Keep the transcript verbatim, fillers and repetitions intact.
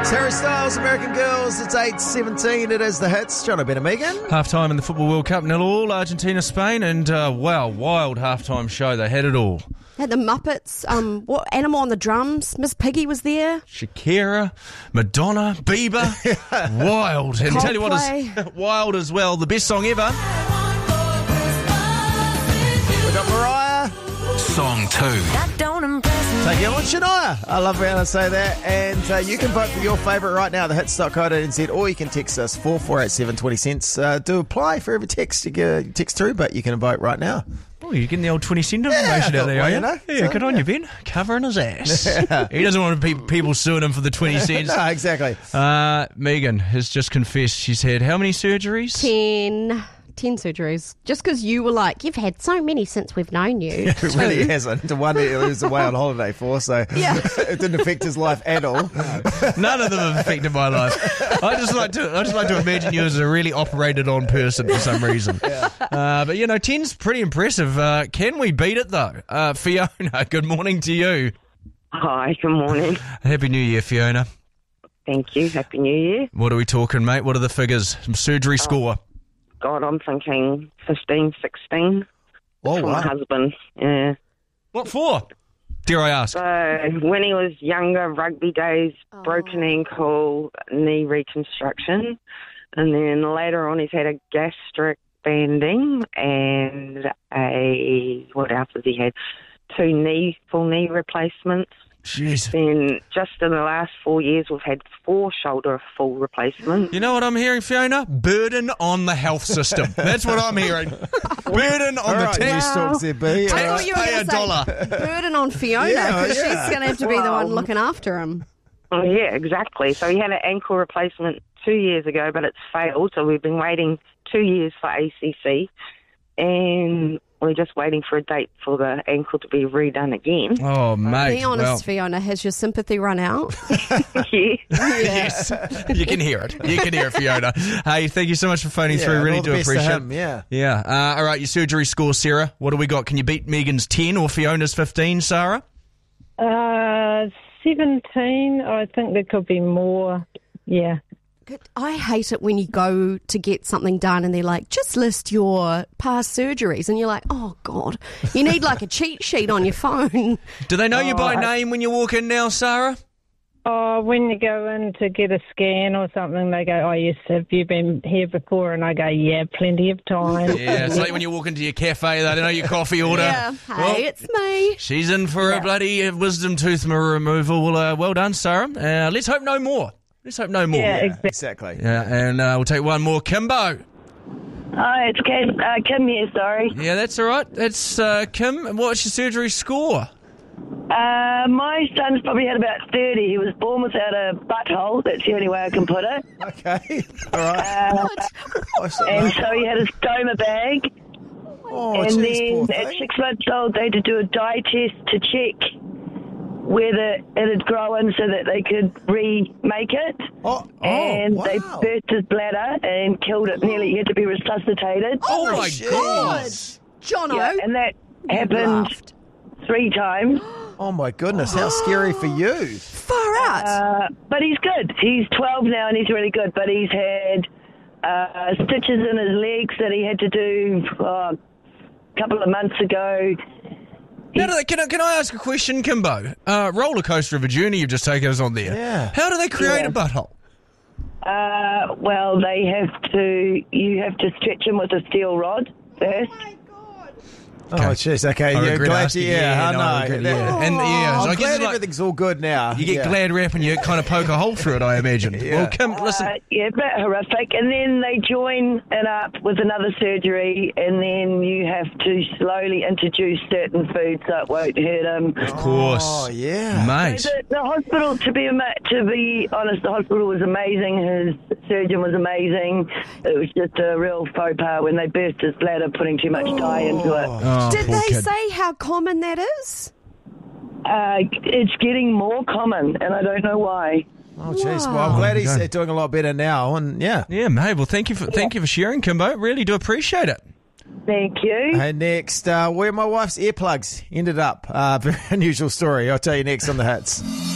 Harry Styles, American Girls. It's eight seventeen. It is the hits. John O'Ben and Megan. Half-time in the Football World Cup, nil all, Argentina, Spain, and uh, wow, wild half-time show. They had it all. Had the Muppets, um, what Animal on the drums, Miss Piggy was there. Shakira, Madonna, Bieber. Wild. And Coldplay. tell you what is wild as well, the best song ever. We got Mariah. Song two. That don't impress me. Take it on Shania. I love how I say that. And uh, you can vote for your favourite right now, the hits dot co dot n z, or you can text us four four eight seven twenty cents. Uh, do apply for every text you get text through, but you can vote right now. Oh, you're getting the old twenty cent Yeah, information I out there, thought, are you? you know, yeah, so, good on yeah. you, Ben. Covering his ass. Yeah. He doesn't want pe- people suing him for the twenty cents. No, exactly. Uh, Megan has just confessed she's had how many surgeries? Ten. Ten surgeries. Just because you were like, you've had so many since we've known you. It really hasn't. The one he was away on holiday for, so Yeah. it didn't affect his life at all. None of them have affected my life. I just like to I just like to imagine you as a really operated on person for some reason. Yeah. Uh, but you know, ten's pretty impressive. Uh, can we beat it though? Uh, Fiona, good morning to you. Hi, good morning. Happy New Year, Fiona. Thank you. Happy New Year. What are we talking, mate? What are the figures? Some surgery score. God, I'm thinking fifteen, sixteen Oh, for my wow. husband. Yeah. What for? Dare I ask? So when he was younger, rugby days, broken ankle, knee reconstruction. And then later on he's had a gastric banding and a, what else has he had? Two knee, full knee replacements. Jeez. Then just in the last four years, we've had four shoulder full replacements. You know what I'm hearing, Fiona? Burden on the health system. That's what I'm hearing. Burden on All the right, tax. news talks there, B. I All thought right. you were Pay going a to say dollar. burden on Fiona Yeah, because yeah. she's going to have to be the Well, one looking after him. Oh, yeah, exactly. So he had an ankle replacement two years ago, but it's failed. So we've been waiting two years for A C C, and we're just waiting for a date for the ankle to be redone again. Oh, mate. Be honest, well, Fiona, has your sympathy run out? Yeah. yes. You can hear it. You can hear it, Fiona. Hey, thank you so much for phoning Yeah, through. and Really all the do best to appreciate him, it. yeah. Yeah. Uh, all right, your surgery score, Sarah. What do we got? Can you beat Megan's ten or Fiona's fifteen, Sarah? Uh, seventeen. I think there could be more. Yeah. I hate it when you go to get something done and they're like, just list your past surgeries. And you're like, oh, God, you need like a cheat sheet on your phone. Do they know you by I- name when you walk in now, Sarah? Oh, when you go in to get a scan or something, they go, oh, yes, have you been here before? And I go, yeah, plenty of time. Yeah, it's like when you walk into your cafe, they don't know your coffee order. Yeah, hey, Well, it's me. she's in for a bloody uh, wisdom tooth removal. Well, uh, well done, Sarah. Uh, let's hope no more. Let's hope no more. Yeah, Yeah, exactly. exactly. Yeah, and uh, we'll take one more. Kimbo. Hi, it's Kim, uh, Kim here, sorry. Yeah, that's all right. That's uh, Kim. What's your surgery score? Uh, my son's probably had about thirty. He was born without a butthole. That's the only way I can put it. Okay. All right. Uh, Oh, so- and so he had a stoma bag. oh, and geez, poor then at thing. six months old, they had to do a dye test to check whether it had grown so that they could remake it. Oh, oh, and wow. they burst his bladder and killed it. Nearly, he had to be resuscitated. Oh, my jeez. God. Jono, Yeah, and that you happened laughed. three times. Oh, my goodness. How scary for you. Far out. Uh, but he's good. He's twelve now and he's really good. But he's had uh, stitches in his legs that he had to do uh, a couple of months ago. How do they, can, I, can I ask a question, Kimbo? Uh, roller coaster of a journey you've just taken us on there. Yeah. How do they create Yeah. a butthole? Uh, well, they have to. You have to stretch him with a steel rod first. Oh, jeez. Okay. I Yeah, regret glad asking. you. Yeah, I no, know. I regret- yeah. That- And, yeah, Oh, so I I'm guess glad it's like- everything's all good now. You get yeah. glad wrap and you kind of poke a hole through it, I imagine. Yeah. Well, Kim, listen. Uh, yeah, a bit horrific. And then they join it up with another surgery, and then you have to slowly introduce certain foods so it won't hurt him. Of course. Oh, yeah. Mate. The, the hospital, to be ama- to be honest, the hospital was amazing. His surgeon was amazing. It was just a real faux pas when they burst his bladder, putting too much dye into it. Oh, Did poor they kid. say how common that is? Uh, it's getting more common, and I don't know why. Oh, jeez. Well, I'm glad he's Okay. uh, doing a lot better now. And, yeah. Yeah, mate. Well, thank you for thank you for sharing, Kimbo. Really do appreciate it. Thank you. Hey, next, uh, where my wife's earplugs ended up. Uh, very unusual story. I'll tell you next on the hits.